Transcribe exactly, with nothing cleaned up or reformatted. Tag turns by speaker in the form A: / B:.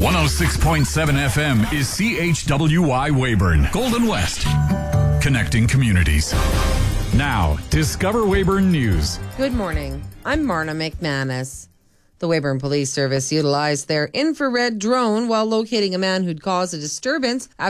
A: one oh six point seven F M is C H W Y Weyburn, Golden West, connecting communities. Now, Discover Weyburn News.
B: Good morning. I'm Marna McManus. The Weyburn Police Service utilized their infrared drone while locating a man who'd caused a disturbance